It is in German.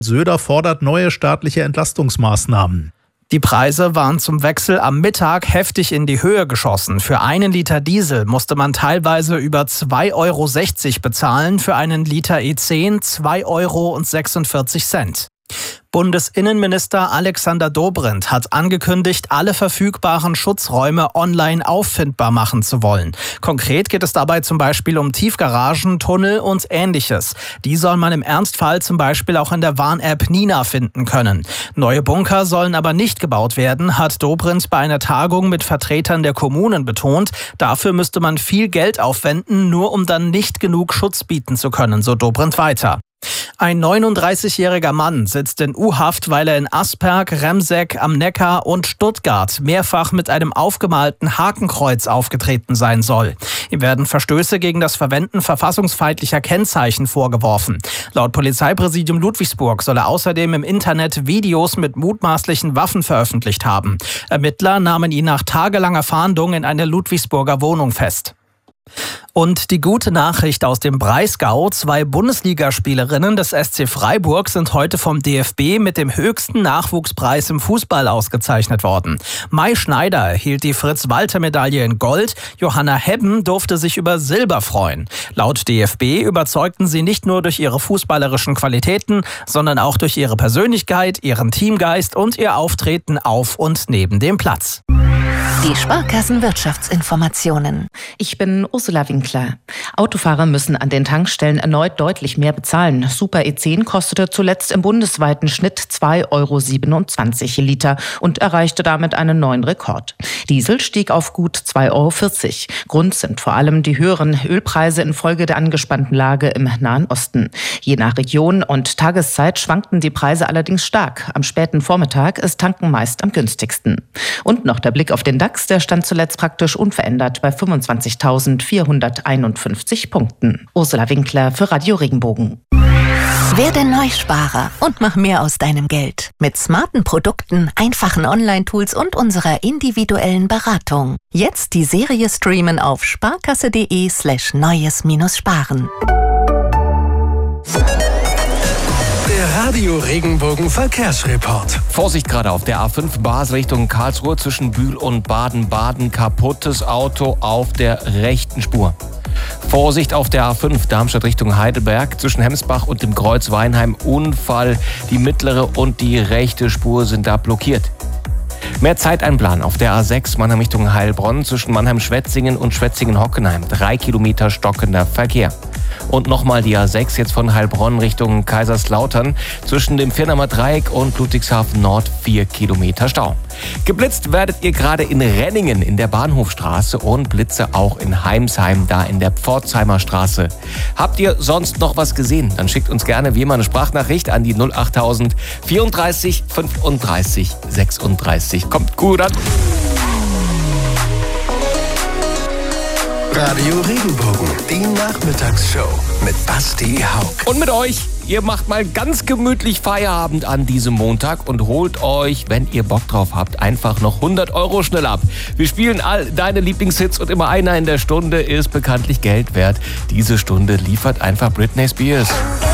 Söder fordert neue staatliche Entlastungsmaßnahmen. Die Preise waren zum Wechsel am Mittag heftig in die Höhe geschossen. Für einen Liter Diesel musste man teilweise über 2,60 Euro bezahlen, für einen Liter E10 2,46 Euro. Bundesinnenminister Alexander Dobrindt hat angekündigt, alle verfügbaren Schutzräume online auffindbar machen zu wollen. Konkret geht es dabei zum Beispiel um Tiefgaragen, Tunnel und Ähnliches. Die soll man im Ernstfall zum Beispiel auch in der Warn-App Nina finden können. Neue Bunker sollen aber nicht gebaut werden, hat Dobrindt bei einer Tagung mit Vertretern der Kommunen betont. Dafür müsste man viel Geld aufwenden, nur um dann nicht genug Schutz bieten zu können, so Dobrindt weiter. Ein 39-jähriger Mann sitzt in U-Haft, weil er in Asperg, Remseck am Neckar und Stuttgart mehrfach mit einem aufgemalten Hakenkreuz aufgetreten sein soll. Ihm werden Verstöße gegen das Verwenden verfassungsfeindlicher Kennzeichen vorgeworfen. Laut Polizeipräsidium Ludwigsburg soll er außerdem im Internet Videos mit mutmaßlichen Waffen veröffentlicht haben. Ermittler nahmen ihn nach tagelanger Fahndung in einer Ludwigsburger Wohnung fest. Und die gute Nachricht aus dem Breisgau: 2 Bundesligaspielerinnen des SC Freiburg sind heute vom DFB mit dem höchsten Nachwuchspreis im Fußball ausgezeichnet worden. Mai Schneider erhielt die Fritz-Walter-Medaille in Gold, Johanna Hebben durfte sich über Silber freuen. Laut DFB überzeugten sie nicht nur durch ihre fußballerischen Qualitäten, sondern auch durch ihre Persönlichkeit, ihren Teamgeist und ihr Auftreten auf und neben dem Platz. Die Sparkassen-Wirtschaftsinformationen. Ich bin Ursula Winkler. Autofahrer müssen an den Tankstellen erneut deutlich mehr bezahlen. Super E10 kostete zuletzt im bundesweiten Schnitt 2,27 Euro Liter und erreichte damit einen neuen Rekord. Diesel stieg auf gut 2,40 Euro. Grund sind vor allem die höheren Ölpreise infolge der angespannten Lage im Nahen Osten. Je nach Region und Tageszeit schwankten die Preise allerdings stark. Am späten Vormittag ist Tanken meist am günstigsten. Und noch der Blick auf den DAX, der stand zuletzt praktisch unverändert bei 25.451 Punkten. Ursula Winkler für Radio Regenbogen. Werde Neusparer und mach mehr aus deinem Geld. Mit smarten Produkten, einfachen Online-Tools und unserer individuellen Beratung. Jetzt die Serie streamen auf sparkasse.de/neues-sparen. Der Radio Regenbogen Verkehrsreport. Vorsicht gerade auf der A5 Basel Richtung Karlsruhe zwischen Bühl und Baden-Baden. Kaputtes Auto auf der rechten Spur. Vorsicht auf der A5 Darmstadt Richtung Heidelberg zwischen Hemsbach und dem Kreuz Weinheim. Unfall. Die mittlere und die rechte Spur sind da blockiert. Mehr Zeit einplanen auf der A6 Mannheim Richtung Heilbronn zwischen Mannheim-Schwetzingen und Schwetzingen-Hockenheim. 3 Kilometer stockender Verkehr. Und nochmal die A6 jetzt von Heilbronn Richtung Kaiserslautern zwischen dem Firnamer Dreieck und Ludwigshafen Nord 4 Kilometer Stau. Geblitzt werdet ihr gerade in Renningen in der Bahnhofstraße und Blitze auch in Heimsheim, da in der Pforzheimer Straße. Habt ihr sonst noch was gesehen? Dann schickt uns gerne wie immer eine Sprachnachricht an die 08000 34 35 36. Kommt gut an. Radio Regenbogen, die Nachmittagsshow mit Basti Haug. Und mit euch, ihr macht mal ganz gemütlich Feierabend an diesem Montag und holt euch, wenn ihr Bock drauf habt, einfach noch 100 € schnell ab. Wir spielen all deine Lieblingshits und immer einer in der Stunde ist bekanntlich Geld wert. Diese Stunde liefert einfach Britney Spears.